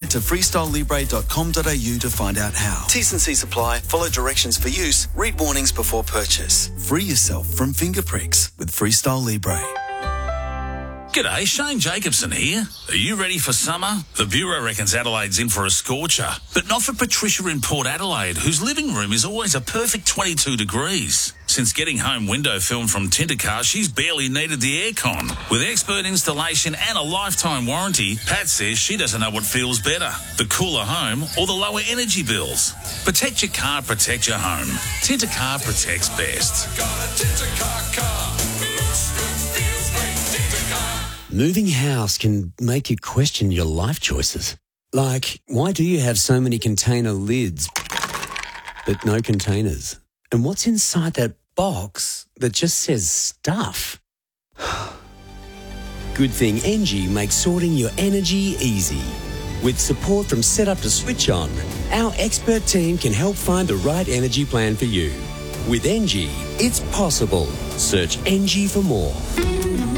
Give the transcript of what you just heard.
to freestylelibre.com.au to find out how. T's and C's apply. Follow directions for use. Read warnings before purchase. Free yourself from finger pricks with Freestyle Libre. G'day, Shane Jacobson here. Are you ready for summer? The Bureau reckons Adelaide's in for a scorcher, but not for Patricia in Port Adelaide, whose living room is always a perfect 22 degrees. Since getting home window film from Tintercar, she's barely needed the aircon. With expert installation and a lifetime warranty, Pat says she doesn't know what feels better, the cooler home or the lower energy bills. Protect your car, protect your home. Tintercar protects best. Moving house can make you question your life choices. Like, why do you have so many container lids, but no containers? And what's inside that box that just says stuff? Good thing Engie makes sorting your energy easy. With support from setup to switch on, our expert team can help find the right energy plan for you. With Engie, it's possible. Search Engie for more.